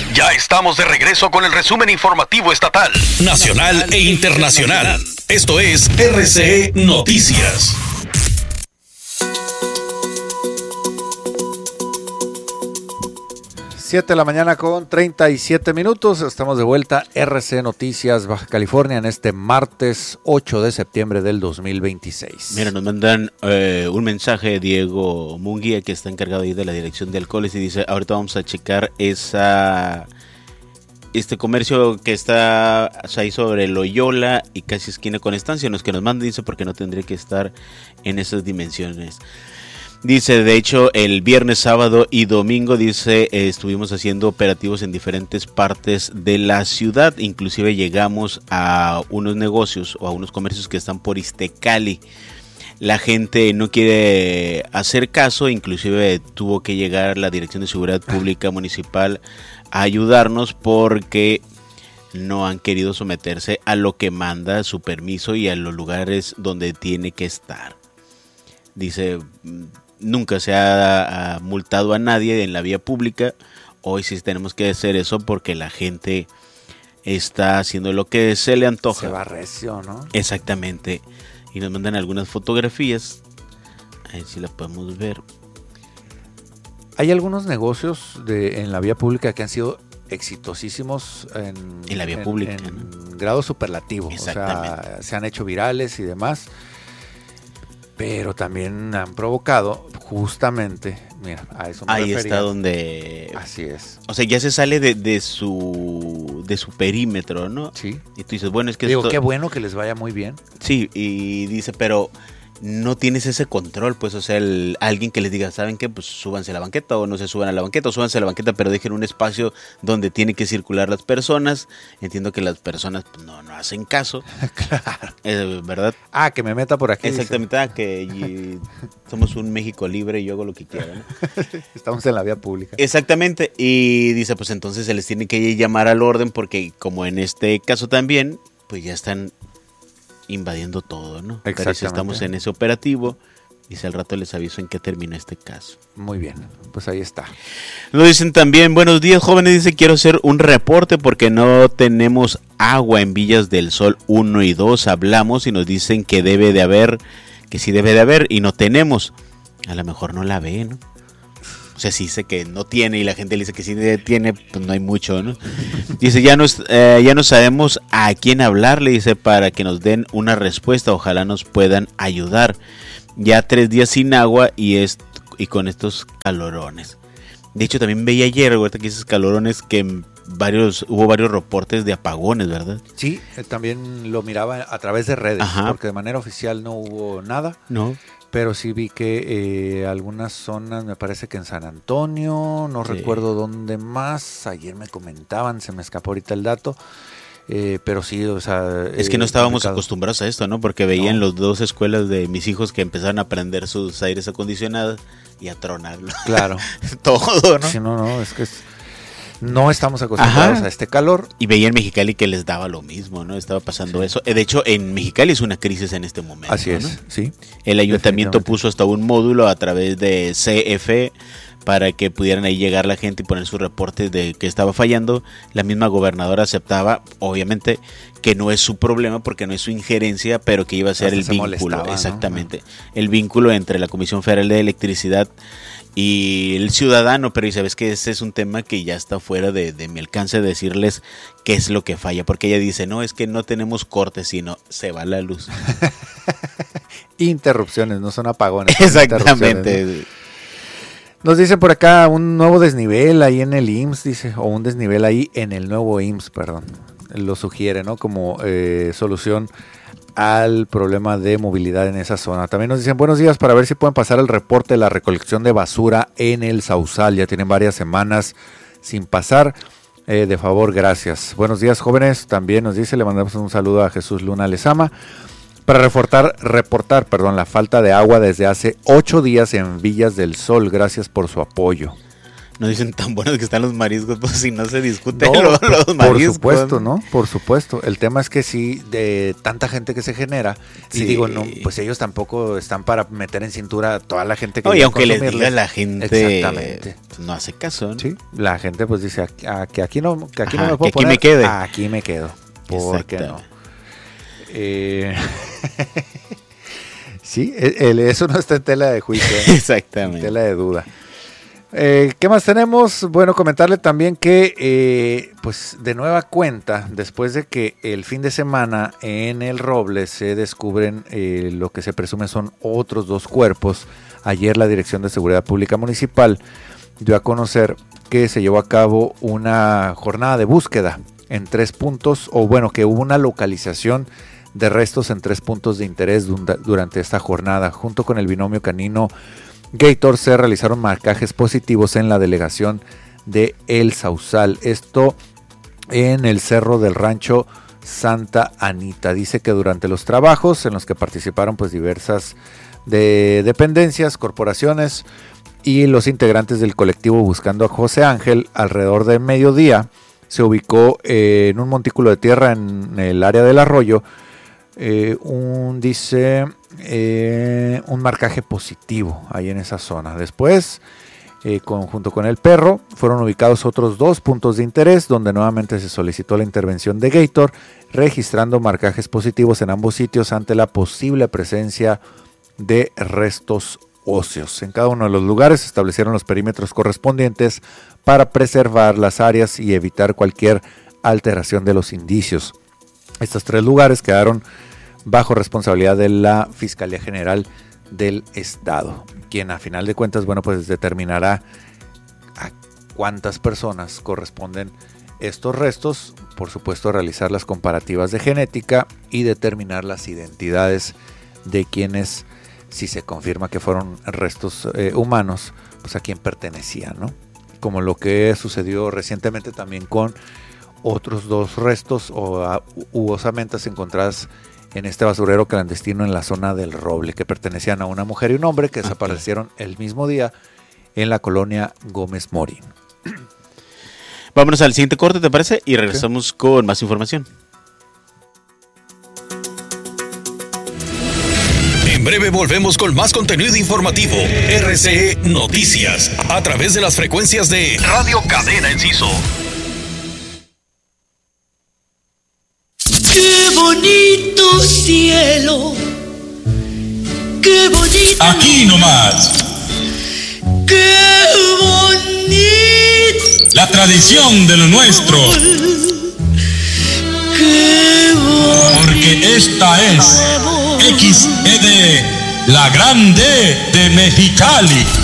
Ya estamos de regreso con el resumen informativo estatal, nacional e internacional. Esto es RCE Noticias. 7 de la mañana con 37 minutos. Estamos de vuelta. RC Noticias Baja California en este martes 8 de septiembre del 2026. Mira, nos mandan un mensaje Diego Munguía, que está encargado ahí de la dirección de alcoholes, y dice: ahorita vamos a checar este comercio que está ahí sobre Loyola y casi esquina con Estancia. Los que nos mandan, dice, porque no tendría que estar en esas dimensiones. Dice, de hecho, el viernes, sábado y domingo, dice, estuvimos haciendo operativos en diferentes partes de la ciudad. Inclusive llegamos a unos negocios o a unos comercios que están por Iztecali. La gente no quiere hacer caso, inclusive tuvo que llegar la Dirección de Seguridad Pública Municipal a ayudarnos porque no han querido someterse a lo que manda su permiso y a los lugares donde tiene que estar. Dice, nunca se ha multado a nadie en la vía pública. Hoy sí tenemos que hacer eso porque la gente está haciendo lo que se le antoja. Se va recio, ¿no? Exactamente. Y nos mandan algunas fotografías. A ver si las podemos ver. Hay algunos negocios en la vía pública que han sido exitosísimos en la vía pública, en grado superlativo. O sea, se han hecho virales y demás. Pero también han provocado justamente, mira, a eso me refería. Ahí está donde... Así es. O sea, ya se sale de su perímetro, ¿no? Sí. Y tú dices, bueno, es que digo, qué bueno que les vaya muy bien. Sí, y dice, pero no tienes ese control, pues, o sea, alguien que les diga, ¿saben qué? Pues súbanse a la banqueta, o no se suban a la banqueta, o súbanse a la banqueta, pero dejen un espacio donde tienen que circular las personas. Entiendo que las personas pues, no hacen caso. Claro. ¿Verdad? Ah, que me meta por aquí. Exactamente, que somos un México libre y yo hago lo que quiera, ¿no? Estamos en la vía pública. Exactamente, y dice, pues entonces se les tiene que llamar al orden porque como en este caso también, pues ya están invadiendo todo, ¿no? Pero si estamos en ese operativo, dice, al rato les aviso en qué termina este caso. Muy bien, pues ahí está. Lo dicen también, buenos días jóvenes, dice, quiero hacer un reporte porque no tenemos agua en Villas del Sol 1 y 2, hablamos y nos dicen que debe de haber, que sí debe de haber y no tenemos, a lo mejor no la ve, ¿no? O sea, si dice que no tiene y la gente le dice que sí tiene, pues no hay mucho, ¿no? Dice, ya no sabemos a quién hablarle, dice, para que nos den una respuesta, ojalá nos puedan ayudar. Ya 3 días sin agua y con estos calorones. De hecho, también veía ayer, ahorita que dices calorones, que hubo varios reportes de apagones, ¿verdad? Sí, también lo miraba a través de redes, Ajá. Porque de manera oficial no hubo nada. No. Pero sí vi que algunas zonas, me parece que en San Antonio, no recuerdo dónde más, ayer me comentaban, se me escapó ahorita el dato, pero sí, o sea... Es que no estábamos acostumbrados a esto, ¿no? Porque veían las 2 escuelas de mis hijos que empezaron a prender sus aires acondicionados y a tronarlo. Claro. Todo, ¿no? Sí, no, es que no estamos acostumbrados a este calor. Y veía en Mexicali que les daba lo mismo, ¿no? Estaba pasando eso. De hecho, en Mexicali es una crisis en este momento. Así es, ¿no? sí. El ayuntamiento puso hasta un módulo a través de CFE para que pudieran ahí llegar la gente y poner sus reportes de que estaba fallando. La misma gobernadora aceptaba, obviamente, que no es su problema porque no es su injerencia, pero que iba a ser el vínculo. Exactamente. ¿No? El vínculo entre la Comisión Federal de Electricidad y el ciudadano, pero y sabes que ese es un tema que ya está fuera de mi alcance de decirles qué es lo que falla, porque ella dice, no, es que no tenemos cortes, sino se va la luz. Interrupciones, no son apagones. Exactamente. ¿No? Nos dicen por acá un nuevo desnivel ahí en el IMSS, dice, o un desnivel ahí en el nuevo IMSS, perdón. Lo sugiere, ¿no? Como solución al problema de movilidad en esa zona. También nos dicen buenos días para ver si pueden pasar el reporte de la recolección de basura en el Sausal. Ya tienen varias semanas sin pasar. De favor, gracias. Buenos días, jóvenes. También nos dice, le mandamos un saludo a Jesús Luna Lezama. Para reportar, la falta de agua desde hace 8 días en Villas del Sol. Gracias por su apoyo. No dicen tan buenos que están los mariscos, pues si no se discute No, los mariscos. Por supuesto, ¿no? Por supuesto. El tema es que sí, de tanta gente que se genera, Sí. y digo, no, pues ellos tampoco están para meter en cintura a toda la gente que Oye, llega a aunque les consumirles. diga la gente, Exactamente. pues, no hace caso, ¿no? Sí, la gente pues dice que aquí no, que aquí no Ajá, me puedo que aquí poner, me quede. aquí me quedo. ¿Por qué no? Sí, eso no está en tela de juicio, ¿eh? Exactamente. En tela de duda. ¿Qué más tenemos? Bueno, comentarle también que, pues de nueva cuenta, después de que el fin de semana en el Roble se descubren lo que se presume son otros 2 cuerpos, ayer la Dirección de Seguridad Pública Municipal dio a conocer que se llevó a cabo una jornada de búsqueda en 3 puntos, o bueno, que hubo una localización de restos en 3 puntos de interés durante esta jornada. Junto con el binomio canino Gator se realizaron marcajes positivos en la delegación de El Sausal. Esto en el cerro del rancho Santa Anita. Dice que durante los trabajos en los que participaron pues diversas dependencias, corporaciones y los integrantes del colectivo Buscando a José Ángel, alrededor del mediodía se ubicó en un montículo de tierra en el área del arroyo un marcaje positivo ahí en esa zona. Después, junto con el perro, fueron ubicados otros 2 puntos de interés donde nuevamente se solicitó la intervención de Gator, registrando marcajes positivos en ambos sitios ante la posible presencia de restos óseos. En cada uno de los lugares se establecieron los perímetros correspondientes para preservar las áreas y evitar cualquier alteración de los indicios. Estos 3 lugares quedaron bajo responsabilidad de la Fiscalía General del Estado, quien a final de cuentas, bueno, pues determinará a cuántas personas corresponden estos restos, por supuesto realizar las comparativas de genética y determinar las identidades de quienes, si se confirma que fueron restos humanos, pues a quién pertenecían, ¿no? Como lo que sucedió recientemente también con otros 2 restos u osamentas encontradas en este basurero clandestino en la zona del Roble, que pertenecían a una mujer y un hombre que desaparecieron el mismo día en la colonia Gómez Morín. Vámonos al siguiente corte, ¿te parece? Y regresamos con más información. En breve volvemos con más contenido informativo. RCE Noticias, a través de las frecuencias de Radio Cadena Enciso. ¡Qué bonito cielo! ¡Qué bonito! Aquí nomás. ¡Qué bonito! La tradición de lo nuestro. ¡Qué bonito! Porque esta es XED, la grande de Mexicali.